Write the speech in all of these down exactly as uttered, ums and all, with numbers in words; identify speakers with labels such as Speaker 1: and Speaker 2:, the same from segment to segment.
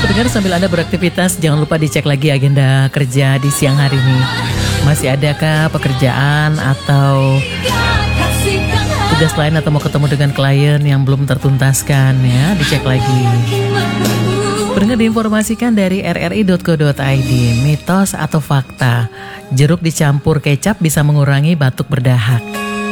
Speaker 1: Pendengar, sambil Anda beraktivitas, jangan lupa dicek lagi agenda kerja di siang hari ini. Masih adakah pekerjaan atau tugas lain atau mau ketemu dengan klien yang belum tertuntaskan ya, dicek lagi. Pendengar, diinformasikan dari r r i dot co dot i d, mitos atau fakta, jeruk dicampur kecap bisa mengurangi batuk berdahak.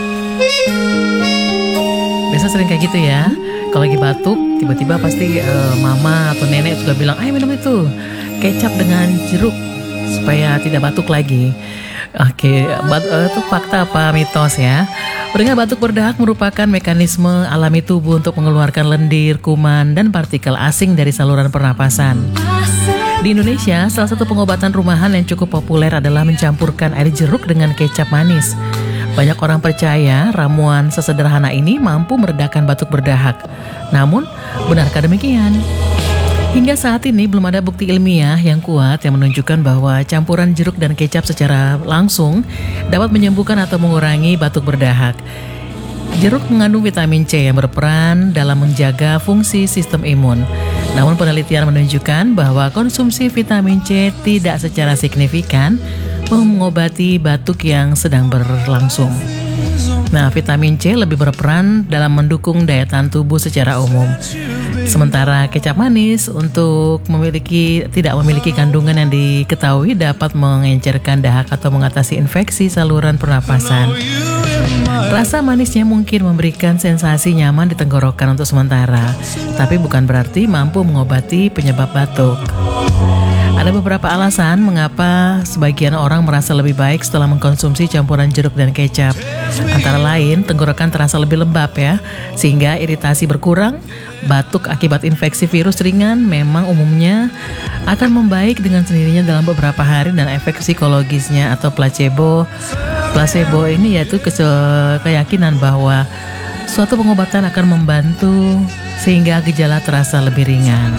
Speaker 1: Biasa sering kayak gitu ya. Kalau lagi batuk, tiba-tiba pasti uh, mama atau nenek juga bilang, ayo minum itu kecap dengan jeruk supaya tidak batuk lagi. Oke, bat- uh, itu fakta apa mitos ya? Pendengar, batuk berdahak merupakan mekanisme alami tubuh untuk mengeluarkan lendir, kuman, dan partikel asing dari saluran pernapasan. Di Indonesia, salah satu pengobatan rumahan yang cukup populer adalah mencampurkan air jeruk dengan kecap manis. Banyak orang percaya ramuan sesederhana ini mampu meredakan batuk berdahak. Namun, benarkah demikian? Hingga saat ini belum ada bukti ilmiah yang kuat yang menunjukkan bahwa campuran jeruk dan kecap secara langsung dapat menyembuhkan atau mengurangi batuk berdahak. Jeruk mengandung vitamin C yang berperan dalam menjaga fungsi sistem imun. Namun penelitian menunjukkan bahwa konsumsi vitamin C tidak secara signifikan mengobati batuk yang sedang berlangsung. Nah, vitamin C lebih berperan dalam mendukung daya tahan tubuh secara umum. Sementara kecap manis untuk memiliki tidak memiliki kandungan yang diketahui dapat mengencerkan dahak atau mengatasi infeksi saluran pernapasan. Rasa manisnya mungkin memberikan sensasi nyaman di tenggorokan untuk sementara, tapi bukan berarti mampu mengobati penyebab batuk. Ada beberapa alasan mengapa sebagian orang merasa lebih baik setelah mengkonsumsi campuran jeruk dan kecap. Antara lain, tenggorokan terasa lebih lembab ya, sehingga iritasi berkurang. Batuk akibat infeksi virus ringan memang umumnya akan membaik dengan sendirinya dalam beberapa hari, dan efek psikologisnya atau placebo. Placebo ini yaitu keyakinan bahwa suatu pengobatan akan membantu sehingga gejala terasa lebih ringan.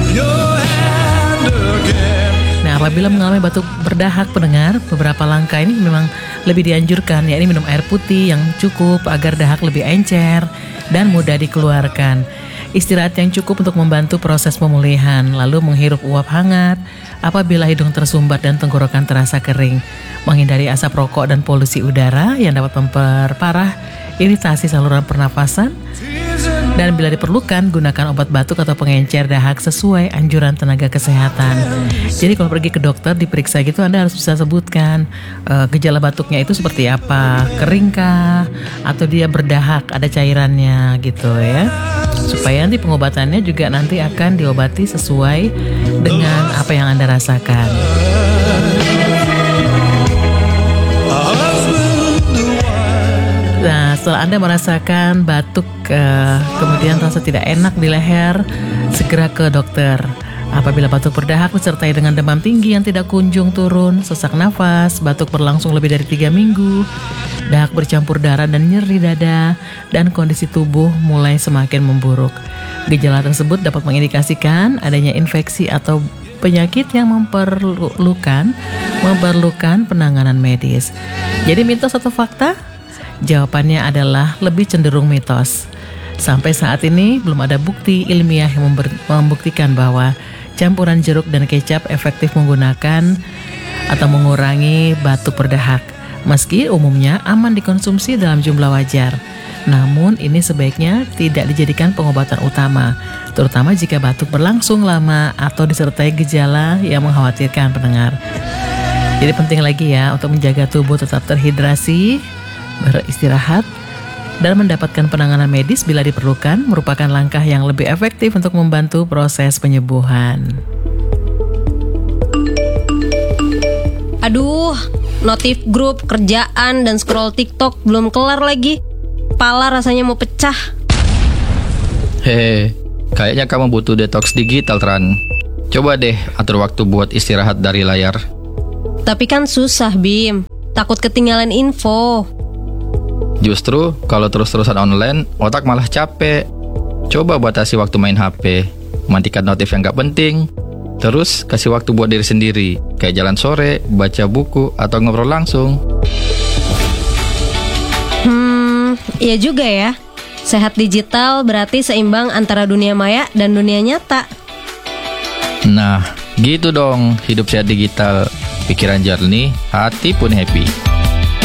Speaker 1: Nah, apabila mengalami batuk berdahak, pendengar, beberapa langkah ini memang lebih dianjurkan, yakni minum air putih yang cukup agar dahak lebih encer dan mudah dikeluarkan. Istirahat yang cukup untuk membantu proses pemulihan, lalu menghirup uap hangat apabila hidung tersumbat dan tenggorokan terasa kering. Menghindari asap rokok dan polusi udara yang dapat memperparah iritasi saluran pernafasan. Dan bila diperlukan, gunakan obat batuk atau pengencer dahak sesuai anjuran tenaga kesehatan. Jadi kalau pergi ke dokter diperiksa gitu, Anda harus bisa sebutkan uh, gejala batuknya itu seperti apa, keringkah, atau dia berdahak, ada cairannya gitu ya. Supaya nanti pengobatannya juga nanti akan diobati sesuai dengan apa yang Anda rasakan. Nah, setelah Anda merasakan batuk, uh, kemudian rasa tidak enak di leher, segera ke dokter. Apabila batuk berdahak disertai dengan demam tinggi yang tidak kunjung turun, sesak nafas, batuk berlangsung lebih dari tiga minggu, dahak bercampur darah dan nyeri dada, dan kondisi tubuh mulai semakin memburuk. Gejala tersebut dapat mengindikasikan adanya infeksi atau penyakit yang memerlukan memerlukan penanganan medis. Jadi mitos atau fakta? Jawabannya adalah lebih cenderung mitos. Sampai saat ini belum ada bukti ilmiah yang member- membuktikan bahwa campuran jeruk dan kecap efektif menggunakan atau mengurangi batuk berdahak. Meski umumnya aman dikonsumsi dalam jumlah wajar, namun ini sebaiknya tidak dijadikan pengobatan utama, terutama jika batuk berlangsung lama atau disertai gejala yang mengkhawatirkan pendengar. Jadi penting lagi ya untuk menjaga tubuh tetap terhidrasi, beristirahat, dan mendapatkan penanganan medis bila diperlukan merupakan langkah yang lebih efektif untuk membantu proses penyembuhan.
Speaker 2: Aduh, notif grup, kerjaan, dan scroll TikTok belum kelar lagi. Kepala rasanya mau pecah.
Speaker 3: Hehe, kayaknya kamu butuh detox digital, Tran. Coba deh atur waktu buat istirahat dari layar.
Speaker 2: Tapi kan susah, Bim. Takut ketinggalan info.
Speaker 3: Justru kalau terus-terusan online, otak malah capek. Coba batasi waktu main H P, matikan notif yang gak penting. Terus kasih waktu buat diri sendiri, kayak jalan sore, baca buku, atau ngobrol langsung.
Speaker 2: Hmm, iya juga ya. Sehat digital berarti seimbang antara dunia maya dan dunia nyata.
Speaker 3: Nah, gitu dong hidup sehat digital. Pikiran jernih, hati pun happy.